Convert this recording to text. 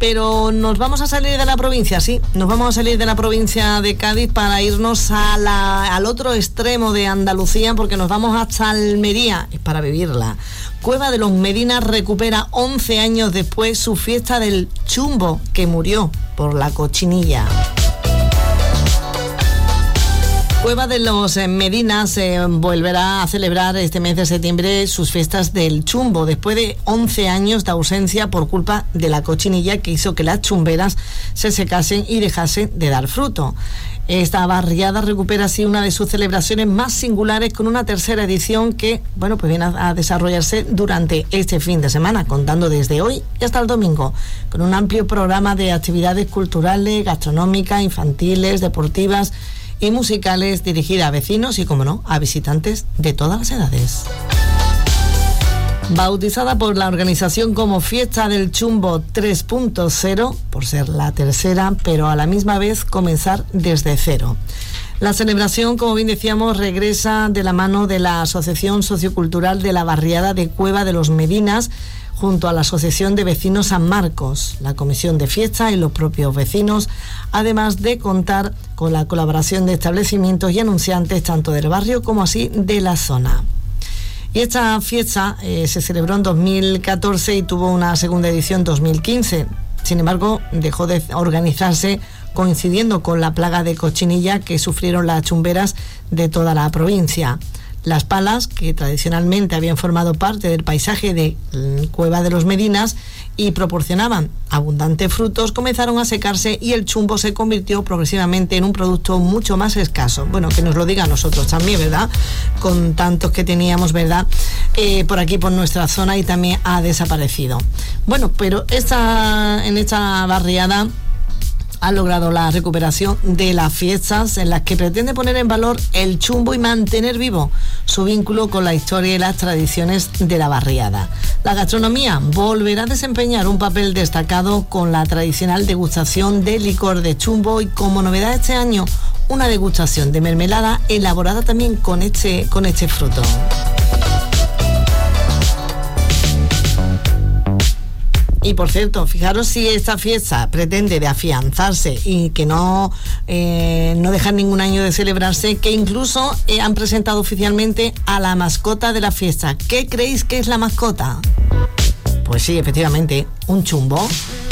Pero nos vamos a salir de la provincia, sí, nos vamos a salir de la provincia de Cádiz para irnos al otro extremo de Andalucía, porque nos vamos hasta Almería para vivirla. Cueva de los Medinas recupera 11 años después su fiesta del chumbo, que murió por la cochinilla. Cueva de los Medinas volverá a celebrar este mes de septiembre sus fiestas del chumbo, después de 11 años de ausencia por culpa de la cochinilla que hizo que las chumberas se secasen y dejasen de dar fruto. Esta barriada recupera así una de sus celebraciones más singulares, con una tercera edición que, pues viene a desarrollarse durante este fin de semana, contando desde hoy y hasta el domingo, con un amplio programa de actividades culturales, gastronómicas, infantiles, deportivas y musicales, dirigida a vecinos y, como no, a visitantes de todas las edades. Bautizada por la organización como Fiesta del Chumbo 3.0, por ser la tercera, pero a la misma vez comenzar desde cero. La celebración, como bien decíamos, regresa de la mano de la Asociación Sociocultural de la Barriada de Cueva de los Medinas, junto a la Asociación de Vecinos San Marcos, la Comisión de Fiesta y los propios vecinos, además de contar con la colaboración de establecimientos y anunciantes tanto del barrio como así de la zona. Y esta fiesta se celebró en 2014 y tuvo una segunda edición en 2015. Sin embargo, dejó de organizarse coincidiendo con la plaga de cochinilla que sufrieron las chumberas de toda la provincia. Las palas, que tradicionalmente habían formado parte del paisaje de Cueva de los Medinas y proporcionaban abundantes frutos, comenzaron a secarse y el chumbo se convirtió progresivamente en un producto mucho más escaso. Bueno, que nos lo diga a nosotros también, ¿verdad? Con tantos que teníamos, ¿verdad? Por aquí, por nuestra zona, y también ha desaparecido. Bueno, pero en esta barriada ha logrado la recuperación de las fiestas, en las que pretende poner en valor el chumbo y mantener vivo su vínculo con la historia y las tradiciones de la barriada. La gastronomía volverá a desempeñar un papel destacado con la tradicional degustación de licor de chumbo y, como novedad este año, una degustación de mermelada elaborada también con este fruto. Y por cierto, fijaros si esta fiesta pretende de afianzarse y que no dejar ningún año de celebrarse, que incluso han presentado oficialmente a la mascota de la fiesta. ¿Qué creéis que es la mascota? Pues sí, efectivamente, un chumbo.